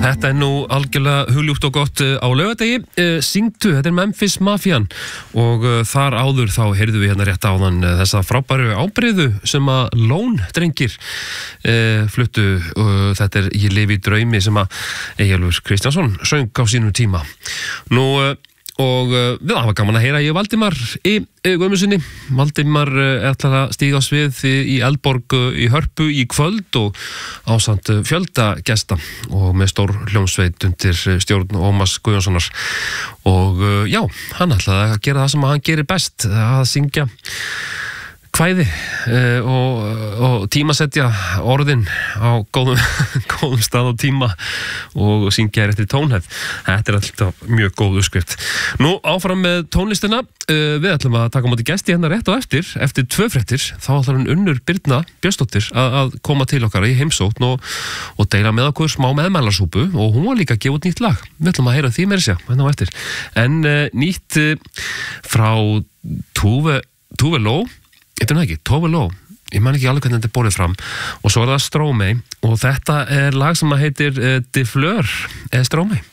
Þetta nú algjörlega huljúft og gott á laugardegi. Syngdu, þetta Memphis Mafian og þar áður þá heyrðum við hérna rétt áðan þessa frábæru ábreiðu sem að Lone drengir fluttu. Þetta Ég lifi í draumi sem að Eyjólfur Kristjánsson söng á sínum tíma. Og við hafa gaman að heyra ég Valdimar í Guðmundssoni. Valdimar ætlar að stíga á svið í Eldborg í Hörpu í kvöld og ásamt fjölda gesta og með stór hljómsveit undir stjórn Ómars Guðjónssonar. Og já, hann ætlaði að gera það sem hann gerir best, að syngja kvæði og tímasetja orðin á góðum stað og tíma og syngja eftir tónhæð. Þetta alltaf mjög góð uppskrift. Nú áfram með tónlistina. Við ætlum að taka á móti gesti hérna rétt og eftir 2 fréttir. Þá ætlar hann Unnur Birna Björnsdóttir að koma til okkar í heimsókn og deila með okkur smá meðmælasúpu og hún var líka að gefa út nýtt lag. Við ætlum að heyra því meira sér hérna á eftir. En nýtt frá Tove Lo. Þetta ekki, Tove Lo, ég man ekki alveg hvernig þetta borðið fram og svo það Stromae og þetta lag sem heitir De Fleur Stromae.